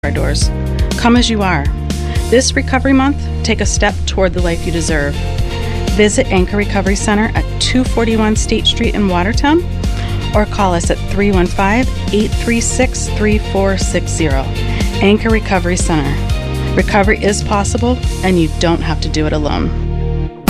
our doors. Come as you are. This Recovery Month, take a step toward the life you deserve. Visit Anchor Recovery Center at 241 State Street in Watertown or call us at 315-836-3460. Anchor Recovery Center. Recovery is possible, and you don't have to do it alone.